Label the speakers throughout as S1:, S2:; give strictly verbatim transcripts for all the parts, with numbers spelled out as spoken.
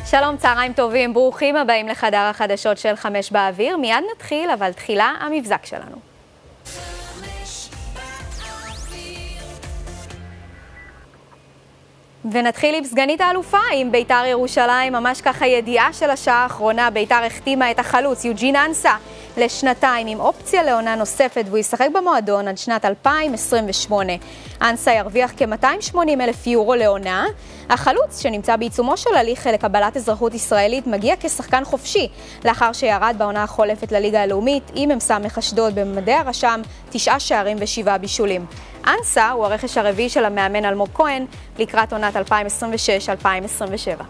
S1: שלום, צהריים טובים, ברוכים הבאים לחדר החדשות של חמש באוויר. מיד נתחיל, אבל תחילה המבזק שלנו. ונתחיל עם סגנית האלופה, עם ביתר ירושלים, ממש ככה ידיעה של השעה האחרונה. ביתר החתימה את החלוץ יוג'ין אנסה לשנתיים עם אופציה לעונה נוספת, והוא ישחק במועדון עד שנת אלפיים עשרים ושמונה. אנסה ירוויח כ-מאתיים ושמונים אלף יורו לעונה. החלוץ, שנמצא בעיצומו של הליך לקבלת אזרחות ישראלית, מגיע כשחקן חופשי, לאחר שירד בעונה החולפת לליגה הלאומית עם אמ סמך אשדוד בממדי הרשם, תשעה שערים ושבעה בישולים. אנסה הוא הרכש הרביעי של המאמן אלמוג כהן לקראת עונת אלפיים עשרים ושש אלפיים עשרים ושבע.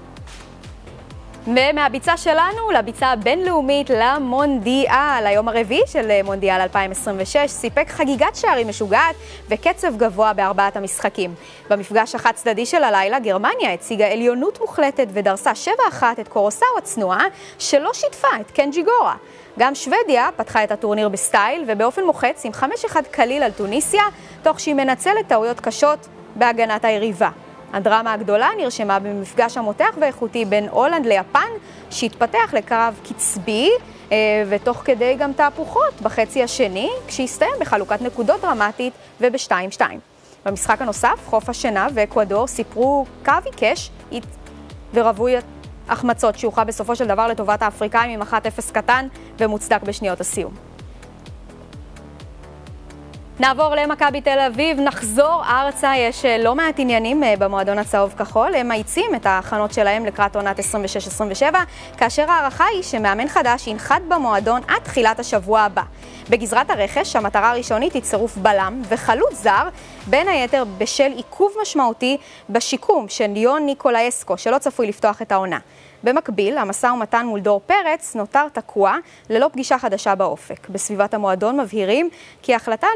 S1: ומהביצה שלנו לביצה הבינלאומית למונדיאל. היום הרביעי של מונדיאל אלפיים עשרים ושש סיפק חגיגת שערים משוגעת וקצב גבוה בארבעת המשחקים. במפגש החד צדדי של הלילה, גרמניה הציגה עליונות מוחלטת ודרסה שבע אחת את קורוסאו הצנועה שלא שיתפה את קנג'י גורה. גם שוודיה פתחה את הטורניר בסטייל ובאופן מוחץ עם חמש אחד קליל על טוניסיה, תוך שהיא מנצלת טעויות קשות בהגנת היריבה. הדרמה הגדולה נרשמה במפגש המותח ואיכותי בין הולנד ליפן, שהתפתח לקרב קצבי, ותוך כדי גם תהפוכות בחצי השני, כשהסתיים בחלוקת נקודות דרמטית וב-שתיים שתיים. במשחק הנוסף, חוף השינה ואקוודור סיפרו קו עיקש ורבוי החמצות שהוכרע בסופו של דבר לטובת האפריקאים עם אחת אפס קטן ומוצדק בשניות הסיום. נעבור למכבי תל אביב, נחזור ארצה. יש לא מעט עניינים במועדון הצהוב כחול. הם מאיצים את ההכנות שלהם לקראת עונת עשרים ושש עשרים ושבע, כאשר הערכה היא שמאמן חדש ינחת במועדון עד תחילת השבוע הבא. בגזרת הרכש, המטרה הראשונית היא צירוף בלם וחלוץ זר, בין היתר בשל עיכוב משמעותי בשיקום של יון ניקולאסקו, שלא צפוי לפתוח את העונה. במקביל, המשא ומתן מול דור פרץ נותר תקוע ללא פגישה חדשה באופק. בסביבת המועדון מבהירים כי ההחלטה על